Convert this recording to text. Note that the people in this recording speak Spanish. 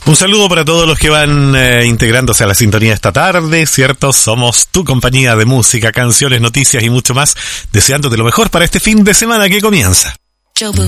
Un saludo para todos los que van integrándose a la sintonía esta tarde, ¿cierto? Somos tu compañía de música, canciones, noticias y mucho más, deseándote lo mejor para este fin de semana que comienza. Jobu.